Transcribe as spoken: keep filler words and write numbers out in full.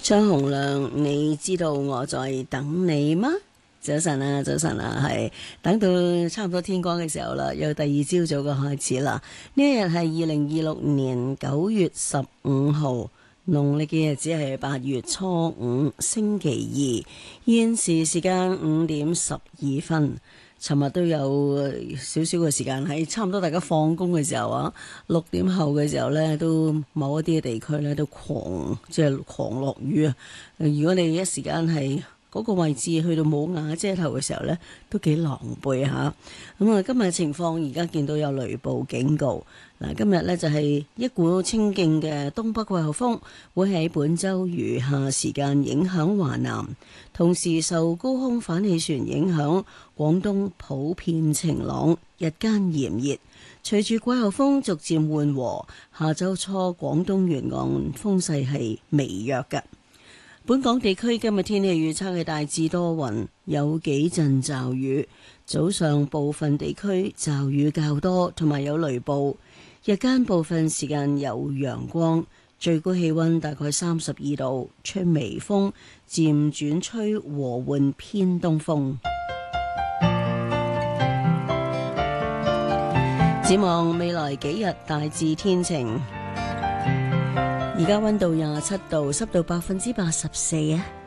張洪亮，你知道我在等你嗎？早晨啊，早晨啊，係等到差唔多天光嘅時候啦，有第二朝早嘅開始啦。呢一日係二零二六年九月十五號，農曆嘅日子係八月初五，星期二，現時時間五點十二分。尋日都有少少嘅時間喺差唔多大家放工嘅時候啊，六點後嘅時候呢，都某一啲嘅地區呢都狂即係狂落雨啊！如果你一時間係嗰個位置去到冇瓦遮頭嘅時候呢，都幾狼狽嚇。咁啊，今日情況而家見到有雷暴警告。嗱，今日呢就係一股清勁嘅東北季候風會喺本週餘下時間影響華南，同時受高空反氣旋影響，廣東普遍晴朗，日間炎熱。隨住季候風逐漸緩和，下週初廣東沿岸風勢係微弱嘅。本港地區今日天氣預測係大致多雲，有幾陣驟雨，早上部分地區驟雨較多，同埋有雷暴。日間部分時間有陽光，最高氣溫大概三十二度，吹微風，漸轉吹和緩偏東風。展望未來幾日大致天晴，而家溫度廿七度，濕度百分之八十四啊。